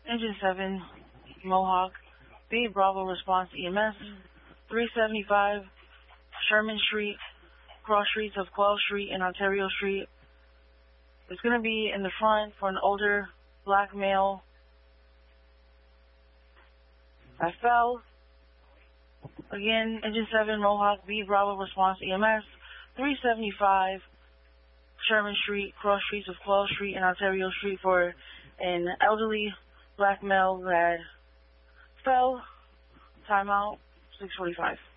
Engine 7, Mohawk, B Bravo response EMS, 375 Sherman Street, cross streets of Quell Street and Ontario Street. It's going to be in the front for an older black male. I fell. Again, Engine 7, Mohawk, B Bravo response EMS, 375 Sherman Street, cross streets of Quell Street and Ontario Street for an elderly black male that fell. Timeout, 6:45.